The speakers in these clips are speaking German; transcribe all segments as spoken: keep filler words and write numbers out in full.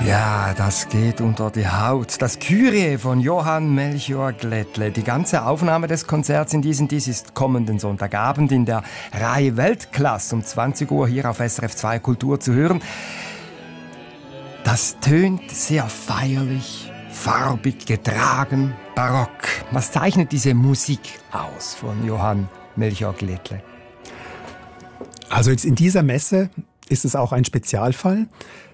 Ja, das geht unter die Haut. Das Kyrie von Johann Melchior Glättle. Die ganze Aufnahme des Konzerts in diesen Dies ist kommenden Sonntagabend in der Reihe Weltklasse um zwanzig Uhr hier auf S R F zwei Kultur zu hören. Das tönt sehr feierlich, farbig, getragen, barock. Was zeichnet diese Musik aus von Johann Melchior Glättle? Also jetzt in dieser Messe ist es auch ein Spezialfall.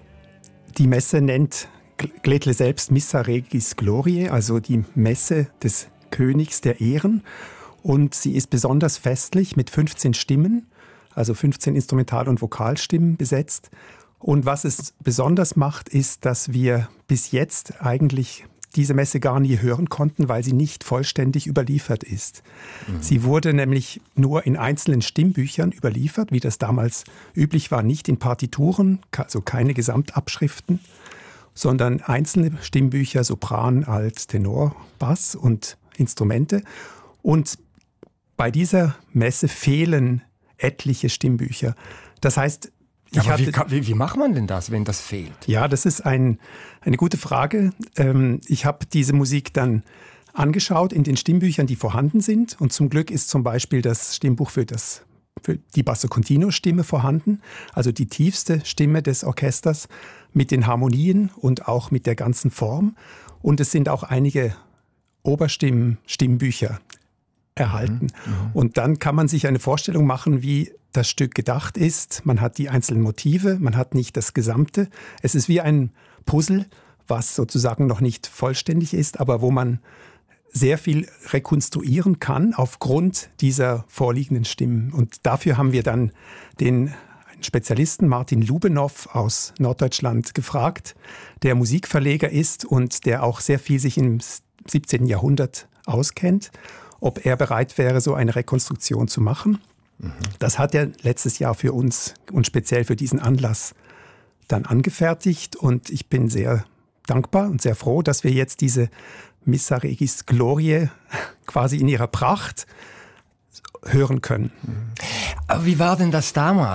Die Messe nennt Glättle selbst Missa Regis Gloriae, also die Messe des Königs der Ehren. Und sie ist besonders festlich mit fünfzehn Stimmen, also fünfzehn Instrumental- und Vokalstimmen besetzt. Und was es besonders macht, ist, dass wir bis jetzt eigentlich diese Messe gar nie hören konnten, weil sie nicht vollständig überliefert ist. Mhm. Sie wurde nämlich nur in einzelnen Stimmbüchern überliefert, wie das damals üblich war, nicht in Partituren, also keine Gesamtabschriften, sondern einzelne Stimmbücher, Sopran, Alt, Tenor, Bass und Instrumente. Und bei dieser Messe fehlen etliche Stimmbücher. Das heißt, Ich Aber wie, wie, wie macht man denn das, wenn das fehlt? Ja, das ist ein, eine gute Frage. Ähm, ich habe diese Musik dann angeschaut in den Stimmbüchern, die vorhanden sind. Und zum Glück ist zum Beispiel das Stimmbuch für, das, für die Basso Continuo Stimme vorhanden, also die tiefste Stimme des Orchesters mit den Harmonien und auch mit der ganzen Form. Und es sind auch einige Oberstimmen-Stimmbücher erhalten. Mhm, mhm. Und dann kann man sich eine Vorstellung machen, wie das Stück gedacht ist. Man hat die einzelnen Motive, man hat nicht das Gesamte. Es ist wie ein Puzzle, was sozusagen noch nicht vollständig ist, aber wo man sehr viel rekonstruieren kann aufgrund dieser vorliegenden Stimmen. Und dafür haben wir dann den Spezialisten Martin Lubenow aus Norddeutschland gefragt, der Musikverleger ist und der auch sehr viel sich im siebzehnten Jahrhundert auskennt, ob er bereit wäre, so eine Rekonstruktion zu machen. Mhm. Das hat er letztes Jahr für uns und speziell für diesen Anlass dann angefertigt. Und ich bin sehr dankbar und sehr froh, dass wir jetzt diese Missa Regis Gloriae quasi in ihrer Pracht hören können. Aber wie war denn das damals?